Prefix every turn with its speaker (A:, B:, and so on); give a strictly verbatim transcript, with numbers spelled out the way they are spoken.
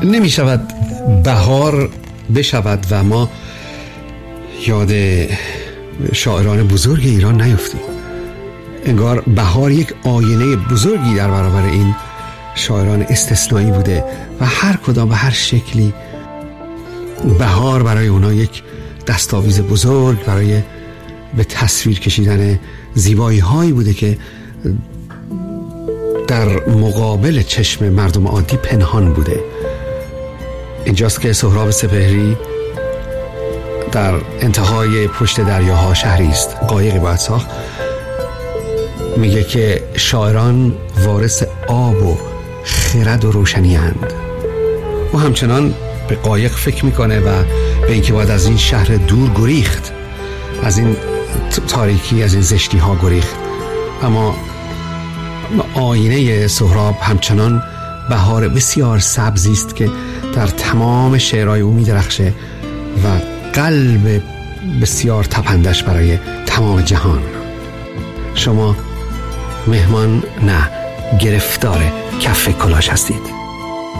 A: نمی شود بهار بشود و ما یاد شاعران بزرگ ایران نیفتیم. انگار بهار یک آینه بزرگی در برابر این شاعران استثنایی بوده و هر کدام به هر شکلی بهار برای اونا یک دستاویز بزرگ برای به تصویر کشیدن زیبایی هایی بوده که در مقابل چشم مردم عادی پنهان بوده. اینجاست که سهراب سپهری در انتهای پشت دریاها شهری است قایقی باید ساخت میگه که شاعران وارث آب و خرد و روشنی اند و همچنان به قایق فکر میکنه و به اینکه باید از این شهر دور گریخت، از این تاریکی، از این زشتی ها گریخت. اما آینه سهراب همچنان بهار بسیار سبزی است که در تمام شعرهای او میدرخشه و قلب بسیار تپندش برای تمام جهان. شما مهمان نه گرفتار کف کلاش هستید.